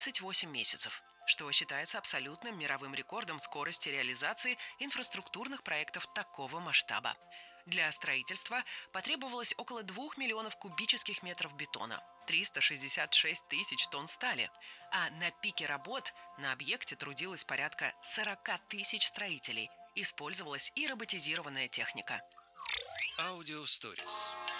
28 месяцев, что считается абсолютным мировым рекордом скорости реализации инфраструктурных проектов такого масштаба. Для строительства потребовалось около 2 миллионов кубических метров бетона, 366 тысяч тонн стали, а на пике работ на объекте трудилось порядка 40 тысяч строителей. Использовалась и роботизированная техника. Аудио Stories.